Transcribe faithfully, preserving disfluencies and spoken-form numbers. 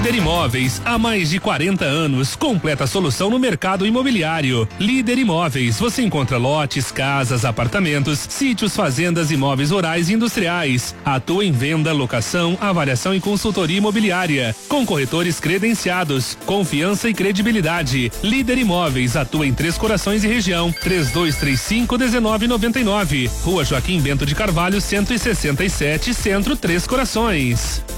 Líder Imóveis, há mais de quarenta anos, completa solução no mercado imobiliário. Líder Imóveis, você encontra lotes, casas, apartamentos, sítios, fazendas, imóveis rurais e industriais. Atua em venda, locação, avaliação e consultoria imobiliária. Com corretores credenciados, confiança e credibilidade. Líder Imóveis, atua em Três Corações e região. três dois três cinco, um nove nove nove. Rua Joaquim Bento de Carvalho, cento e sessenta e sete, Centro, Três Corações.